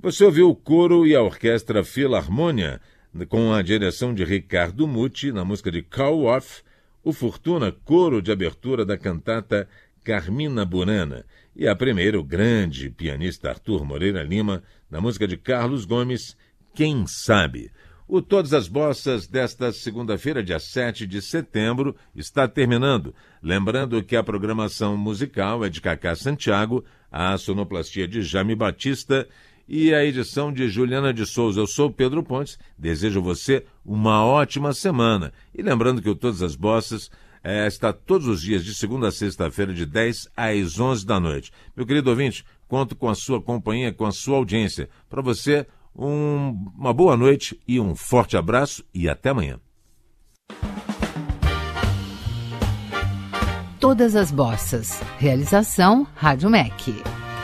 Você ouviu o coro e a orquestra Filarmônia, com a direção de Ricardo Muti, na música de Call Off, o Fortuna, coro de abertura da cantata Carmina Burana, e a primeira, o grande pianista Arthur Moreira Lima, na música de Carlos Gomes, Quem Sabe. O Todas as Bossas desta segunda-feira, dia 7 de setembro, está terminando. Lembrando que a programação musical é de Cacá Santiago, a sonoplastia de Jaime Batista e a edição de Juliana de Souza. Eu sou Pedro Pontes, desejo a você uma ótima semana. E lembrando que o Todas as Bossas está todos os dias, de segunda a sexta-feira, de 10 às 11 da noite. Meu querido ouvinte, conto com a sua companhia, com a sua audiência. Para você, uma boa noite e um forte abraço e até amanhã. Todas as Bossas. Realização Rádio MEC.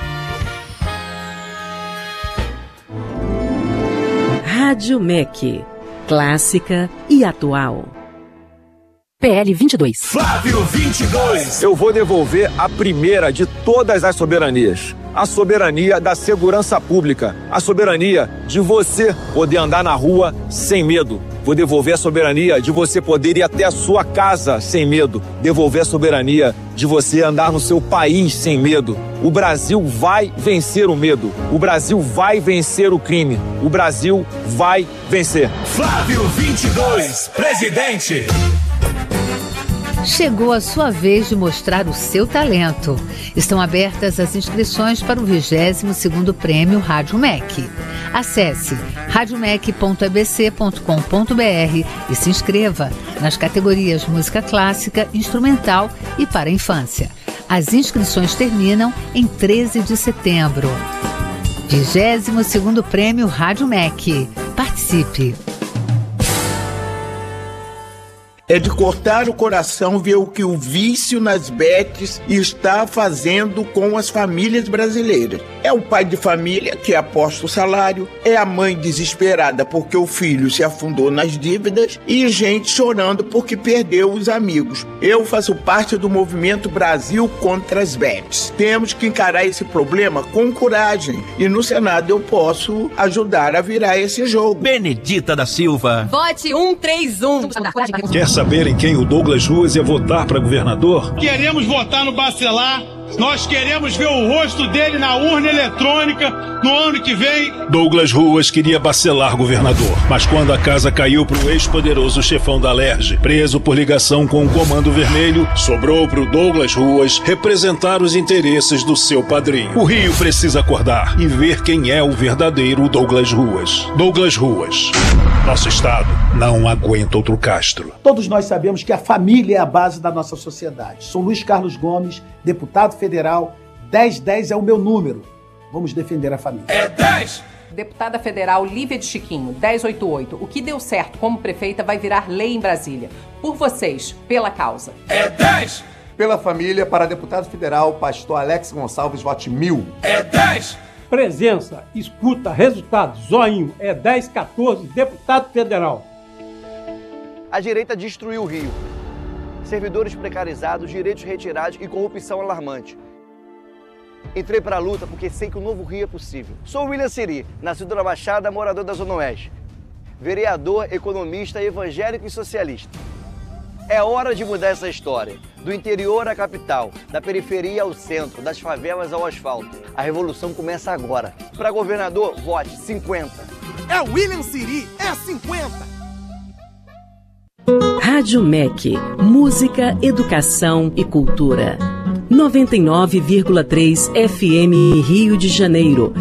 Rádio MEC. Clássica e atual. PL 22. Flávio 22. Eu vou devolver a primeira de todas as soberanias. A soberania da segurança pública. A soberania de você poder andar na rua sem medo. Vou devolver a soberania de você poder ir até a sua casa sem medo. Devolver a soberania de você andar no seu país sem medo. O Brasil vai vencer o medo. O Brasil vai vencer o crime. O Brasil vai vencer. Flávio 22, presidente. Chegou a sua vez de mostrar o seu talento. Estão abertas as inscrições para o 22º Prêmio Rádio MEC. Acesse radiomec.abc.com.br e se inscreva nas categorias Música Clássica, Instrumental e para a Infância. As inscrições terminam em 13 de setembro. 22º Prêmio Rádio MEC. Participe! É de cortar o coração ver o que o vício nas bets está fazendo com as famílias brasileiras. É o pai de família que aposta o salário, é a mãe desesperada porque o filho se afundou nas dívidas e gente chorando porque perdeu os amigos. Eu faço parte do movimento Brasil contra as bets. Temos que encarar esse problema com coragem e no Senado eu posso ajudar a virar esse jogo. Benedita da Silva. Vote 131. Quer saber em quem o Douglas Ruas ia votar para governador? Queremos votar no Bacelar. Nós queremos ver o rosto dele na urna eletrônica no ano que vem. Douglas Ruas queria Bacelar governador, mas quando a casa caiu pro ex-poderoso chefão da Alerj, preso por ligação com o Comando Vermelho, sobrou pro Douglas Ruas representar os interesses do seu padrinho. O Rio precisa acordar e ver quem é o verdadeiro Douglas Ruas. Douglas Ruas. Nosso estado não aguenta outro Castro. Todos nós sabemos que a família é a base da nossa sociedade. Sou Luiz Carlos Gomes, deputado federal. 1010 é o meu número. Vamos defender a família. É 10! Deputada federal Lívia de Chiquinho, 1088. O que deu certo como prefeita vai virar lei em Brasília. Por vocês, pela causa. É 10! Pela família, para deputado federal, pastor Alex Gonçalves, vote 1000. É 10! Presença, escuta, resultado, zoinho. É 1014, deputado federal. A direita destruiu o Rio. Servidores precarizados, direitos retirados e corrupção alarmante. Entrei para a luta porque sei que o novo Rio é possível. Sou William Siri, nascido na Baixada, morador da Zona Oeste. Vereador, economista, evangélico e socialista. É hora de mudar essa história. Do interior à capital, da periferia ao centro, das favelas ao asfalto. A revolução começa agora. Para governador, vote 50. É William Siri, é 50. Rádio MEC. Música, educação e cultura. 99,3 FM Rio de Janeiro,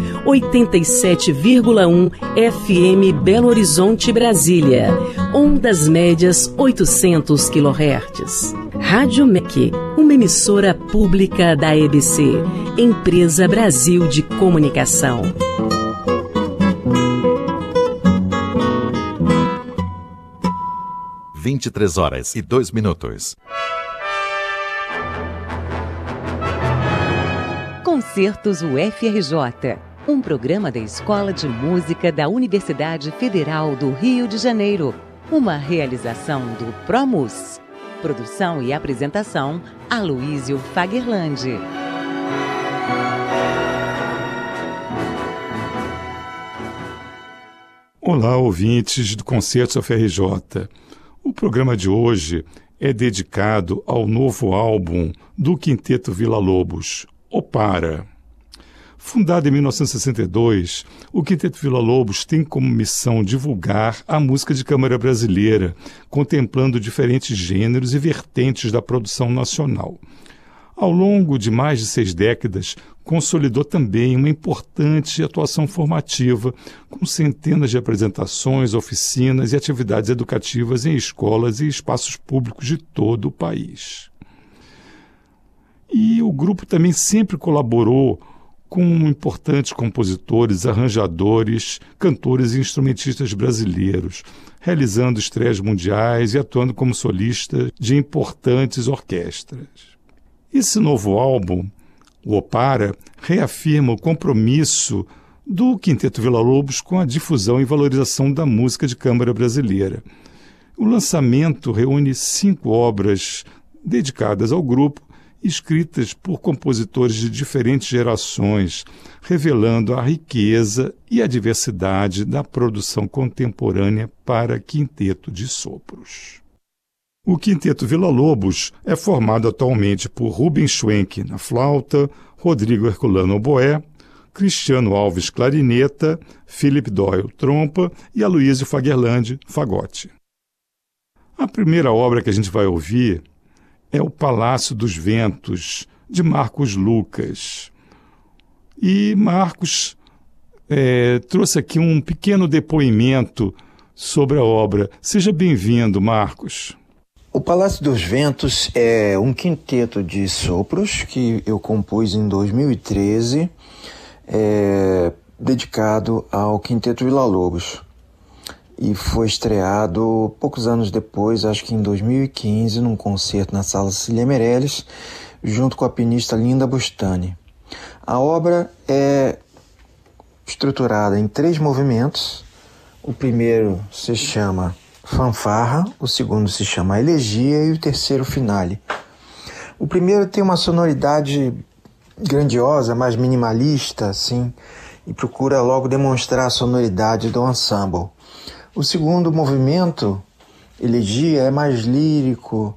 87,1 FM Belo Horizonte, Brasília, ondas médias 800 kHz. Rádio MEC, uma emissora pública da EBC, Empresa Brasil de Comunicação. – 23h02. Concertos UFRJ, um programa da Escola de Música da Universidade Federal do Rio de Janeiro, uma realização do ProMus. Produção e apresentação, Aloísio Fagerlandi. Olá, ouvintes do Concertos UFRJ. O programa de hoje é dedicado ao novo álbum do Quinteto Villa-Lobos, Opara. Fundado em 1962, o Quinteto Villa-Lobos tem como missão divulgar a música de câmara brasileira, contemplando diferentes gêneros e vertentes da produção nacional. Ao longo de mais de 6 décadas, consolidou também uma importante atuação formativa, com centenas de apresentações, oficinas e atividades educativas em escolas e espaços públicos de todo o país. E o grupo também sempre colaborou com importantes compositores, arranjadores, cantores e instrumentistas brasileiros, realizando estreias mundiais e atuando como solista de importantes orquestras. Esse novo álbum, o Opara, reafirma o compromisso do Quinteto Villa-Lobos com a difusão e valorização da música de câmara brasileira. O lançamento reúne 5 obras dedicadas ao grupo, escritas por compositores de diferentes gerações, revelando a riqueza e a diversidade da produção contemporânea para quinteto de sopros. O Quinteto Villa-Lobos é formado atualmente por Rubens Schwenk na flauta, Rodrigo Herculano oboé, Cristiano Alves clarineta, Philip Doyle trompa e Aloysio Fagerland fagote. A primeira obra que a gente vai ouvir é o Palácio dos Ventos, de Marcos Lucas. E Marcos trouxe aqui um pequeno depoimento sobre a obra. Seja bem-vindo, Marcos. O Palácio dos Ventos é um quinteto de sopros que eu compus em 2013, dedicado ao Quinteto Villa-Lobos. E foi estreado poucos anos depois, acho que em 2015, num concerto na Sala Cecília Meirelles, junto com a pianista Linda Bustani. A obra é estruturada em 3 movimentos. O primeiro se chama Fanfarra, o segundo se chama Elegia e o terceiro Finale. O primeiro tem uma sonoridade grandiosa, mais minimalista, assim, e procura logo demonstrar a sonoridade do ensemble. O segundo movimento, Elegia, é mais lírico,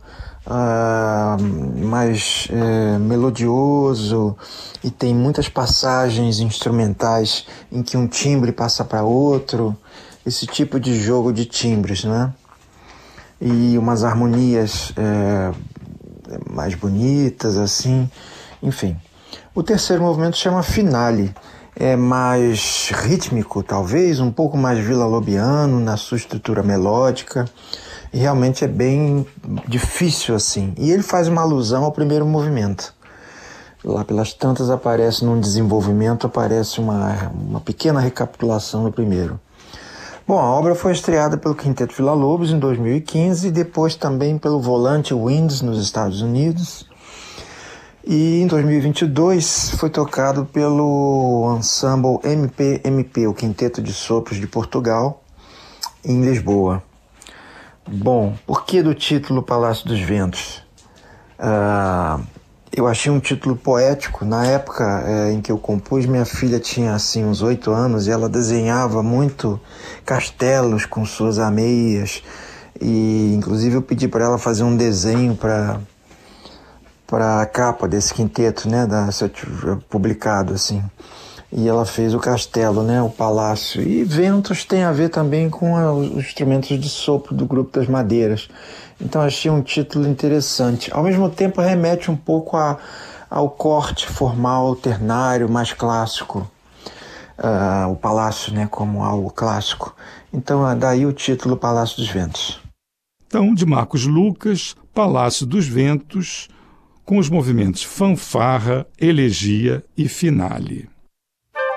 mais melodioso, e tem muitas passagens instrumentais em que um timbre passa para outro, esse tipo de jogo de timbres, né? E umas harmonias mais bonitas, assim, enfim. O terceiro movimento chama Finale, é mais rítmico, talvez, um pouco mais villa-lobiano na sua estrutura melódica, e realmente é bem difícil, assim. E ele faz uma alusão ao primeiro movimento. Lá pelas tantas aparece, num desenvolvimento, aparece uma pequena recapitulação do primeiro. Bom, a obra foi estreada pelo Quinteto Villa-Lobos em 2015 e depois também pelo Volante Winds nos Estados Unidos. E em 2022 foi tocado pelo Ensemble MP, o Quinteto de Sopros de Portugal, em Lisboa. Bom, por que do título Palácio dos Ventos? Eu achei um título poético. Na época em que eu compus, minha filha tinha assim uns 8 anos e ela desenhava muito castelos com suas ameias, e inclusive eu pedi para ela fazer um desenho para a capa desse quinteto, né, publicado assim. E ela fez o castelo, né, o palácio. E ventos tem a ver também com os instrumentos de sopro do Grupo das Madeiras. Então achei um título interessante. Ao mesmo tempo remete um pouco ao corte formal, ternário, mais clássico. O palácio, né, como algo clássico. Então daí o título Palácio dos Ventos. Então, de Marcos Lucas, Palácio dos Ventos, com os movimentos Fanfarra, Elegia e Finale.